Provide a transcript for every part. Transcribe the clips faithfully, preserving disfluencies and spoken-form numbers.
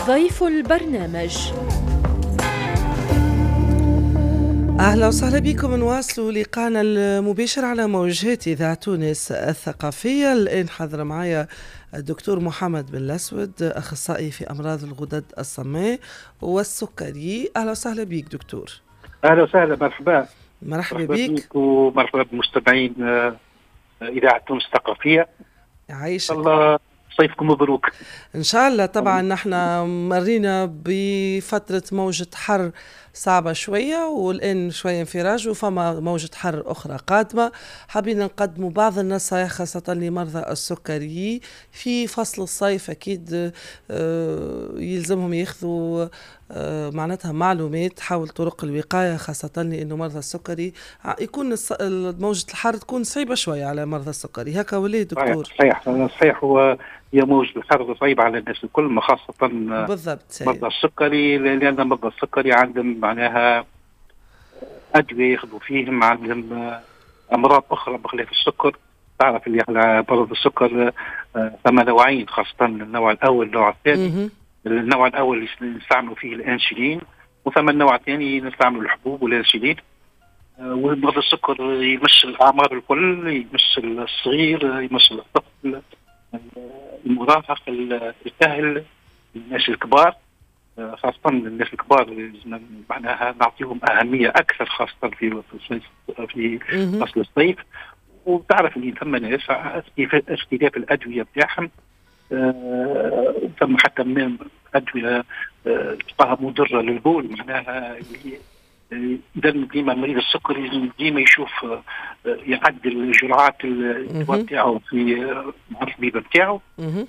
ضيف البرنامج. أهلا وسهلا بكم. نواصلوا لقاءنا المباشر على موجات إذاعة تونس الثقافية. الآن حضر معايا الدكتور محمد بن الأسود، أخصائي في أمراض الغدد الصماء والسكري. أهلا وسهلا بك دكتور. أهلا وسهلا، مرحبا مرحبا بك ومرحبا بمستمعين إذاعة تونس الثقافية. يعيشك الله، صيفكم مبروك إن شاء الله. طبعا نحن مرينا بفترة موجة حر صعبة شوية، والآن شوية انفراج وفما موجة حر أخرى قادمة. حابين نقدموا بعض النصائح خاصة لمرضى السكري في فصل الصيف. أكيد يلزمهم ياخذوا معناتها معلومات حول طرق الوقاية، خاصة لأنه مرضى السكري يكون موجة الحر تكون صعبة شوية على مرضى السكري. هكا ولا دكتور؟ صحيح صحيح. هو هي موجة الحر صعيبة على الناس الكل، ما خاصة بالضبط مرضى السكري، لأن مرضى السكري عندهم معناها أدوية ياخذوا فيهم، عندهم أمراض أخرى بخلاف السكر. تعرف اللي على مرض السكر ثم نوعين، خاصة النوع الأول والنوع الثاني. النوع الأول نستعملوا فيه الأنسولين، وثم النوع الثاني نستعملوا الحبوب والأنسولين. ومرض السكر يمس الأعمار الكل، يمس الصغير، يمس الطفل، المراهق، الكاهل، الناس الكبار. خاصة الناس الكبار معناها نعطيهم أهمية أكثر، خاصة في في فصل الصيف. وتعرف اللي ثم ناس اختلاف الأدوية بتاعهم، ثم حتى من أدوية تلقاها مضرة للبول، معناها إذا ديما مريض السكري ديما يشوف يعدل جرعات الدواء بتاعه في مع الطبيب بتاعه.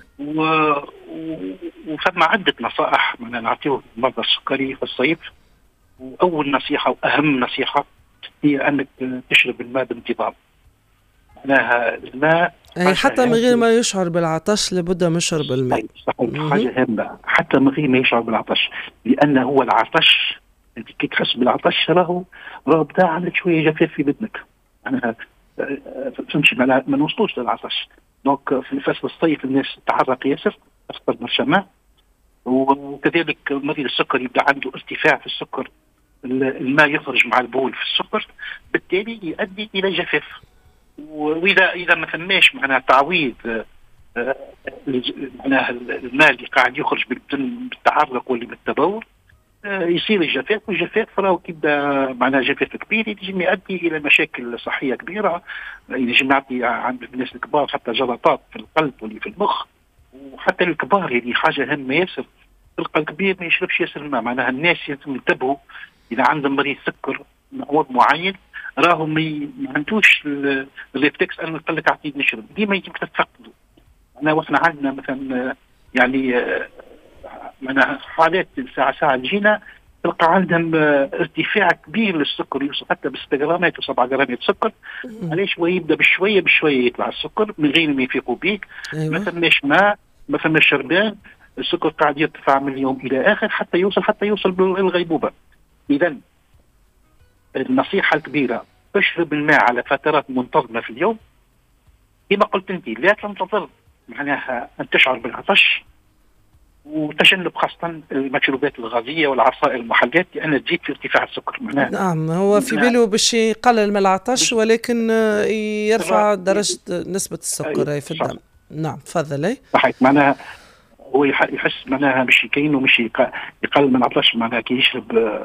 وثم عدة نصائح من نعطيه مرضى السكري في الصيف. وأول نصيحة وأهم نصيحة هي أنك تشرب الماء بانتظام. معناها الماء حتى من غير ما يشعر بالعطش لابد من شرب الماء. صحيح، حاجة هامة، حتى من غير ما يشعر بالعطش، لأن هو العطش انت كي تحس بالعطش راهو راهو بتاع عندك شويه جفاف في بدنك، معناها فهمتش، ما نوصلوش للعطش. دونك في فصل الصيف الناس تعرق ياسر، تفقد برشا ماء. وكذلك مريض السكر يبدا عنده ارتفاع في السكر، الماء يخرج مع البول في السكر، بالتالي يؤدي الى جفاف. واذا اذا ما فماش معناها تعويض معناها الماء اللي قاعد يخرج بالتعرق واللي بالتبول، يصير الجفاف. والجفاف راهو كيبدا معناها جفاف كبير يجي يؤدي الى مشاكل صحيه كبيره. يجي نعطي عند الناس الكبار حتى جلطات في القلب واللي في المخ. وحتى الكبار هذه حاجه هامه ياسر، تلقى الكبير ما يشربش ياسر الماء. معناها الناس لازم ينتبهوا اذا عندهم مريض سكر نوع معين، راهو ما عندوش الريفلكس انه يقول لك اعطيني نشرب، ديما يجب تتفقدوا. انا واحنا عندنا مثلا يعني من حالات ساعة ساعة جينا تلقى عندهم ارتفاع كبير للسكر، يوصل حتى بستة جرامات وسبعة جرامات سكر. علاش؟ ويبدا بشوية بشوية يطلع السكر من غير ما يفيقوا بيك. أيوة. ما فماش ماء، ما فماش شربان، السكر قاعد يرتفع من اليوم إلى آخر حتى يوصل حتى يوصل بالغيبوبة. إذا النصيحة الكبيرة اشرب الماء على فترات منتظمة في اليوم. كما قلت أنت لا تنتظر معناها أن تشعر بالعطش، وتجنب خاصة المشروبات الغازية والعصائر المحلات لأن تزيد في ارتفاع السكر. نعم، هو في باله باش يقلل من العطش ولكن يرفع درجة نسبة السكر في الدم. نعم تفضل. صحيح، معناها هو يحس معناها مش كأنه مش يقلل من العطش، معناها كي يشرب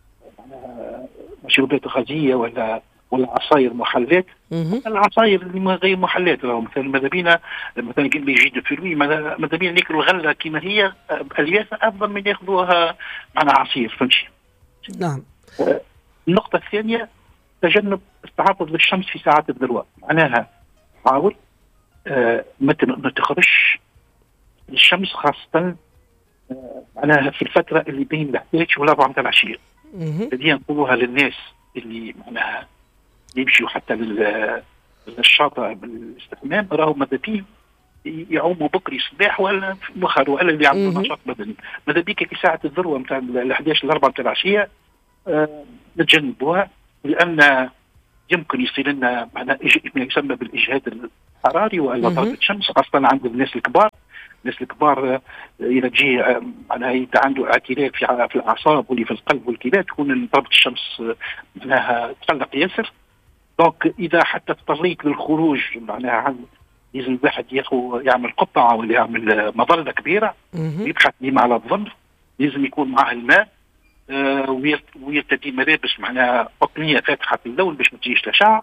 مشروبات غازية ولا ولا عصاير محلات. العصاير اللي غير محلات، مثلا ماذا بينا مثلا كي بيجي الفروي ماذا بينا ناكلوا الغله كما هي الياسه افضل من ياخذوها مع عصير، فهمتي؟ نعم. النقطه الثانيه تجنب التعرض للشمس في ساعات الذروه. معناها حاول آه ما تخرجش للشمس، خاصه آه معناها في الفتره اللي بين الحداش والأربعة متاع العشيه. هذه نقولوها للناس اللي معناها يمشوا حتى للشاطئ بالاستحمام، راهو ماذا بيه يعوموا بكري صباح ولا في مخر ولا اللي عنده نشاط بدني. ماذا بيك في ساعة الذروة متاع الحداش الأربعة متاع العشية آه نتجنبوها، لأن يمكن يصير لنا معناها ما يسمى بالإجهاد الحراري ولا ضربة الشمس، خاصة عند الناس الكبار الناس الكبار اذا تجي معناها اذا عنده اعتلال في في الاعصاب واللي في القلب والكلى تكون ضربه الشمس معناها تقلق ياسر. دونك اذا حتى اضطريت للخروج معناها لازم الواحد ياخذ يعمل قطعه ولا يعمل مظله كبيره يبحث ديما على الظل، لازم يكون معه الماء آه ويرتدي ملابس معناها قطنيه فاتحه اللون باش ما تجيش الاشعه.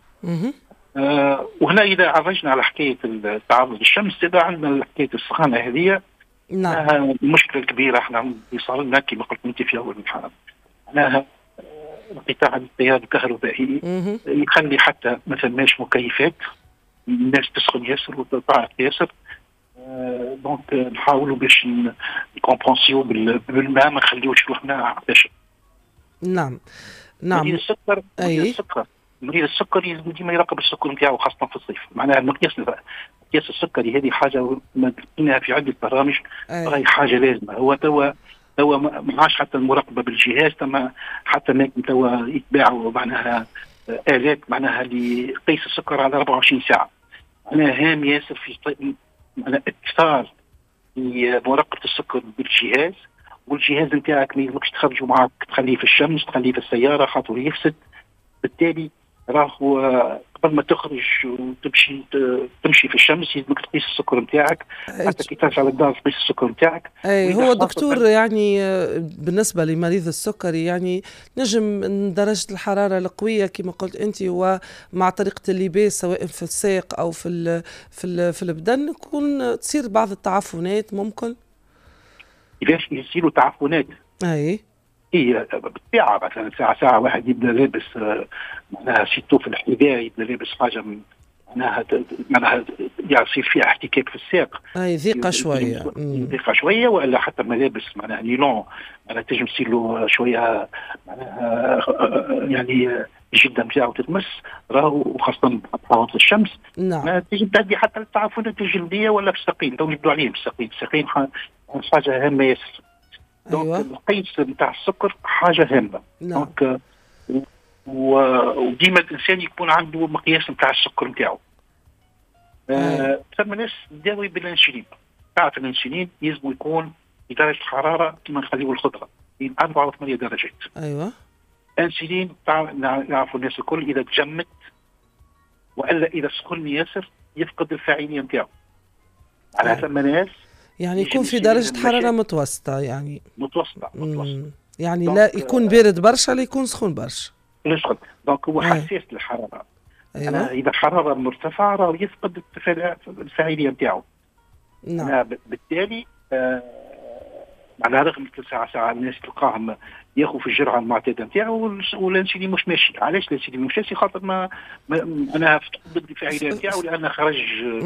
آه وهنا اذا عرجنا على حكايه التعرض للشمس اذا عندنا حكايه السخانه هذه نعم المشكله الكبيره احنا اللي صار لنا كما قلت انت في اول الحلقه معناها انقطاع التيار الكهربائي يخلي حتى ما ثماش مكيفات، الناس تسخن ياسر وتتعرق ياسر. آه دونك نحاولوا باش نكومبونسيو بالماء ما نخليوش روحنا عطشان. نعم نعم. مريض السكر مريض السكر مريض السكر يلزم ديما يراقب السكر نتاعو خاصه في الصيف، معناها المقياس مقياس السكري هذه حاجه قلناها في عده برامج راهي حاجه لازمه. هو توا توا ما عادش حتى المراقبه بالجهاز تما حتى هناك توا يتباعوا معناها آلات معناها لقيس السكر على أربعة وعشرين ساعه. معناها هام ياسر في معناها اتصال بمراقبه السكر بالجهاز، والجهاز نتاعك ما يلزمكش تخرجوا معك تخليه في الشمس تخليه في السياره خاطر يفسد. بالتالي راهو قبل ما تخرج وتمشي تمشي في الشمس يلزمك تقيس السكر نتاعك حتى كي ترجع للدار تقيس السكر نتاعك. اي هو دكتور يعني بالنسبه لمريض السكري يعني نجم درجه الحراره القويه كما قلت انت ومع طريقه اللباس سواء في الساق او في ال في ال في البدن يكون تصير بعض التعفنات ممكن. كيفاش يصيروا تعفنات؟ اي هي بالطبيعه مثلا ساعه ساعه واحد يبدا لابس معناها سيتو في الحذاء يبدا لابس حاجه معناها معناها يصير فيها احتكاك في الساق اي ضيقه شويه ضيقه شويه ولا حتى ملابس معناها نيلون معناها تنجم تصير له شويه معناها يعني الجلده نتاعو تتمس راهو وخاصه تعرض للشمس. نعم تجي تؤدي حتى للتعفنات الجلديه ولا في الساقين تو نبدو عليهم الساقين الساقين حاجه هامه ياسر. دونك أيوة. القيس نتاع السكر حاجه هامه. نعم. دونك وديما الانسان يكون عنده مقياس نتاع السكر نتاعو. آه ثم ناس تداوي بالانسولين، تعرف الانسولين يلزم يكون في درجه حراره كما نخليه الخضره بين أربعة وثمانية درجات. ايوه الانسولين نعرفوا الناس الكل اذا تجمد والا اذا سخن ياسر يفقد الفاعليه نتاعو. على أيوة. ثم ناس يعني يكون في درجة حرارة متوسطة يعني متوسطة, متوسطة. يعني لا يكون بارد برشا لا يكون سخون برشا. لا سخون دونك هو حساس للحرارة. أيوة. إذا الحرارة مرتفعة راه يفقد الفاعلية نتاعو. نعم. بالتالي آه معناها رغم ثلاث ساعة ساعة الناس تلقاهم ياخذوا في الجرعة المعتادة نتاعو والانسولين مش ماشي. علاش الانسولين مش ماشي؟ خاطر ما أنا فقد الفاعلية نتاعو لأن خرج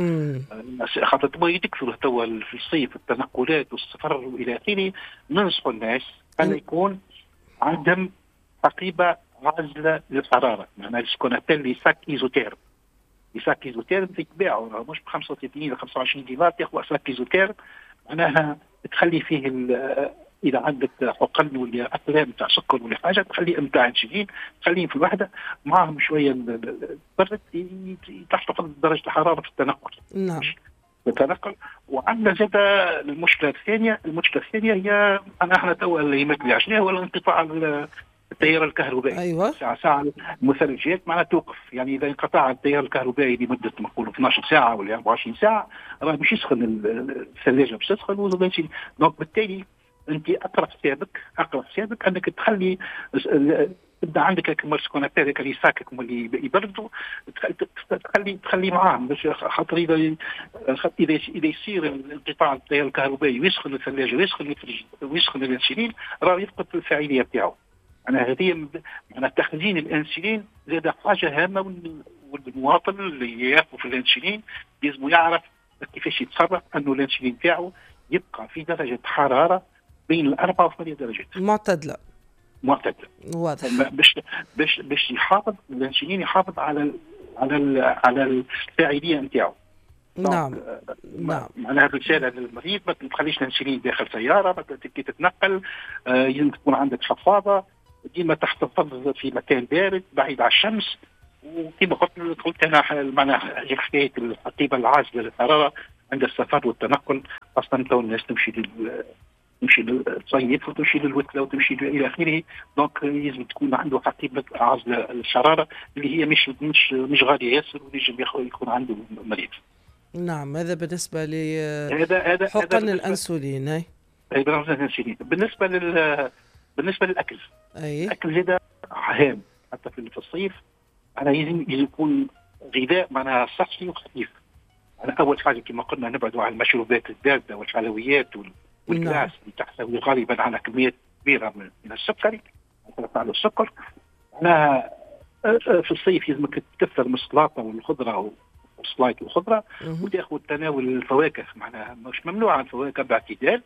خاطر توا يكثر توا في الصيف التنقلات والسفر وإلى آخره. ننصح الناس أن يكون عندهم حقيبة عازلة للحرارة معناها سكون أبل لي ساك إيزوتير. ساك إيزوتير تتباعوا مش ب خمسة وثلاثين إلى خمسة وعشرين دينار تاخذ ساك إيزوتير معناها تخلي فيه اذا عندك حقن ولا اقلام تاع سكر ولا حاجه تخلي نتاع انسولين تخليهم في الوحده معهم شويه البرد تحتفظ درجه الحراره في التنقل. نعم التنقل. وعندنا زاد المشكله الثانيه المشكله الثانيه هي انا احنا تو اللي اللي عشناه هو الانقطاع التيار الكهربائي. ايوه ساعه ساعه المثلجات معناها توقف يعني اذا انقطع التيار الكهربائي لمده نقولوا اثناش ساعه ولا أربعة وعشرين ساعه راه باش يسخن الثلاجه باش تسخن وزاد. دونك بالتالي انت اقرا حسابك اقرا حسابك انك تخلي تبدا عندك كما تكون هكاك اللي ساكك واللي يبردوا تخلي تخلي معاهم باش خاطر اذا اذا اذا يصير انقطاع التيار الكهربائي ويسخن الثلاجه ويسخن الفريج ويسخن الانسولين راه يفقد الفاعليه بتاعه. انا هذه معناها تخزين الانسولين زاد حاجه هامه والمواطن اللي ياخذ في الانسولين لازم يعرف كيفاش يتصرف انه الانسولين تاعو يبقى في درجه حراره بين الأربعة وثمانية درجات معتدلة معتدلة واضح باش باش باش يحافظ الانسولين يحافظ على ال على ال على الفاعلية نتاعو. نعم نعم معناها رسالة للمريض ما تخليش الانسولين داخل سيارة كي تتنقل آه يمكن تكون عندك حفاضة ديما تحتفظ في مكان بارد بعيد عن الشمس. وكما قلت قلت انا معناها حكايه الحقيبه العازله للحراره عند السفر والتنقل، خاصة تو الناس تمشي لل تمشي للصيف وتمشي للوكله وتمشي الى اخره. دونك لازم تكون عنده حقيبه عزل الشراره اللي هي مش مش مش غاليه ياسر، ويجب يكون عنده مريض. نعم، هذا بالنسبه ل حقن الانسولين. هاي الانسولين بالنسبه لل بالنسبه للاكل. أي. الاكل هذا هام حتى في الصيف. انا لازم يكون غذاء معناها صحي وخفيف. أنا اول حاجه كما قلنا نبعدوا عن المشروبات البارده والحلويات والكلاس اللي تحتوي غالبا على كميات كبيره من السكري، على السكر. انا في الصيف لازمك تكثر من السلطه والخضره والسلايط والخضره، وتاخذ تناول الفواكه، معناها مش ممنوع الفواكه باعتدال،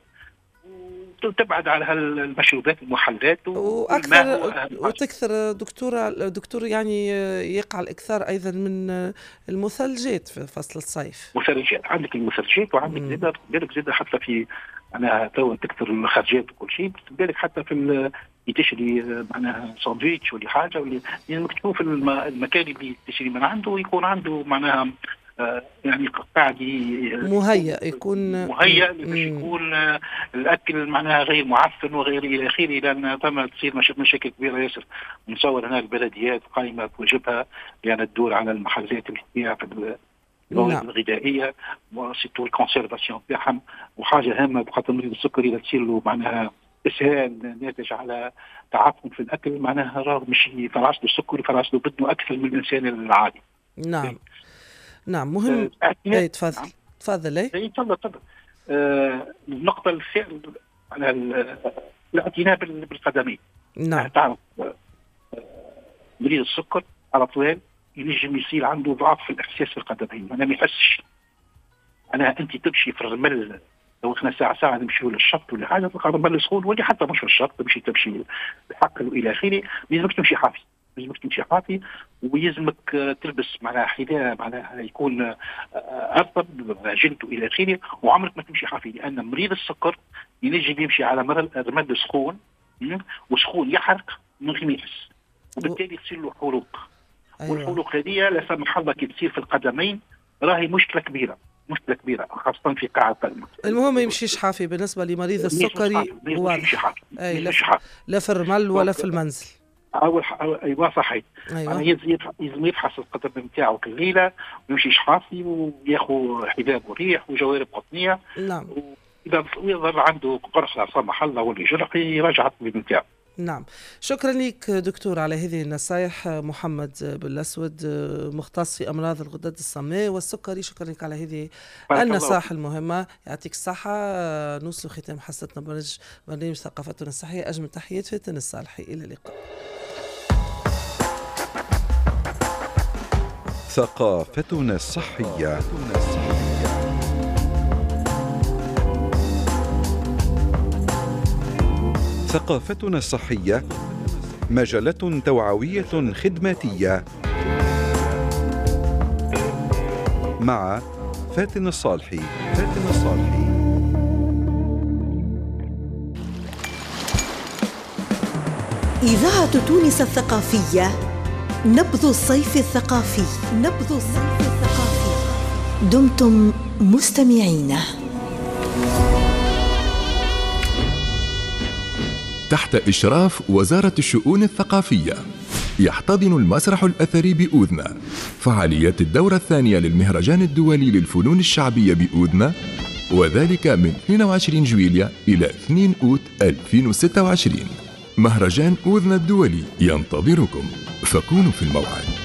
وتبعد على المشروبات المحلات واكثر وتكثر دكتوره دكتور يعني يقع الاكثار ايضا من المثلجات في فصل الصيف. مثلجات، عندك المثلجات وعندك زيادة بالك زيادة حتى في معناها تو تكثر المخرجات وكل شيء، بالك حتى في تشري معناها ساندويتش ولا حاجه، ولا لازمك تكون في المكان اللي تشري من عنده يكون عنده معناها يعني قاعد مهيأ، يكون مهيأ باش يكون الاكل معناها غير معفن وغير الى اخره، لان ثم تصير مشاكل كبيره ياسر. نصور هنا البلديات قائمه بواجبها لان تدور على المحلات اللي تبيع في المواد الغذائيه وسيتو الكونسيرفاسيون تاعهم. وحاجه هامه بخاطر مريض السكري اذا تصير له معناها اسهال ناتج على تعفن في الاكل، معناها راه مش يفرعش له السكر، يفرعش له بدنه اكثر من الانسان العادي. نعم نعم مهم. آه اي تفضل تفضل. اي تفضل تفضل. آه النقطه الثانيه على الاعتناء بالقدمين. نعم. تعرف آه مريض السكر على طول ينجم يصير عنده ضعف في الاحساس في القدمين، انا ما يحسش. انا انت تمشي في الرمل، لو احنا ساعه ساعه نمشيو للشط ولا حاجه تلقى الرمل سخون، ولا حتى مش في الشط تمشي تمشي بحقل والى اخره، لازمك تمشي حافي، لازمك تمشي حافي، ويلزمك تلبس معناها حذاء معناها يكون ارطب جلد والى اخره، وعمرك ما تمشي حافي، لان مريض السكر ينجم يمشي على رمل سخون وسخون يحرق من غير ما يحس، وبالتالي تصير له حروق. أيوة. والحروق هذه لا سمح الله كي تصير في القدمين راهي مشكله كبيره، مشكله كبيره خاصه في قاع القلب. المهم ما يمشيش حافي بالنسبه لمريض السكري، واضح. اي لا, لا في الرمل ولا في المنزل. اول ايوه صحيح. أيوة. يلزم يفحص القدم نتاعو كل ليله، ويمشيش حافي، وياخذ حذاء مريح وجوارب قطنيه. نعم. اذا يظهر عنده قرص لا سمح الله ولا جرح يرجع الطبيب نتاعو. نعم، شكرا لك دكتور على هذه النصائح. محمد بالأسود مختص في أمراض الغدد الصماء والسكري، شكرا لك على هذه النصائح المهمة، يعطيك الصحة. نوصل ختام حصتنا برنامج برنامج ثقافتنا الصحية. أجمل تحيات فاتن الصالحي، إلى اللقاء. ثقافتنا الصحية. ثقافتنا الصحية مجلة توعوية خدماتية مع فاتن الصالحي. فاتن الصالحي. إذاعة تونس الثقافية، نبض الصيف الثقافي. نبض الصيف الثقافي. دمتم مستمعين. تحت إشراف وزارة الشؤون الثقافية يحتضن المسرح الأثري بأوذنة فعاليات الدورة الثانية للمهرجان الدولي للفنون الشعبية بأوذنة، وذلك من اثنين وعشرين جويلية إلى اثنين أوت ألفين وستة وعشرين. مهرجان أوذنة الدولي ينتظركم، فكونوا في الموعد.